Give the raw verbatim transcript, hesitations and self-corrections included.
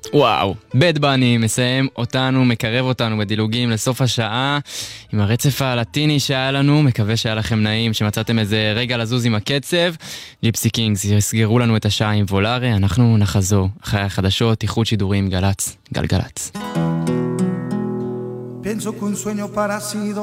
וואו, בד בני מסיים אותנו, מקרב אותנו בדילוגים לסוף השעה עם הרצף הלטיני שהיה לנו. מקווה שהיה לכם נעים, שמצאתם איזה רגע לזוז עם הקצב. ג'יפסי קינגס יסגרו לנו את השעה עם וולארי. אנחנו נחזור אחרי החדשות, איחוד שידורים גלץ, גלגלץ. Pienso que un sueño parecido